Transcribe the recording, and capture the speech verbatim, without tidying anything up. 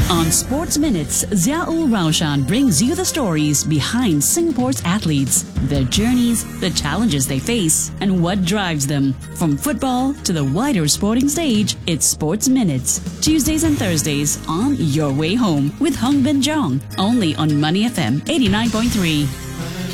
On Sports Minutes, Ziaul Raushan brings you the stories behind Singapore's athletes, their journeys, the challenges they face, and what drives them. From football to the wider sporting stage, it's Sports Minutes, Tuesdays and Thursdays on Your Way Home with Hong Bin Jong, only on Money F M eighty-nine point three.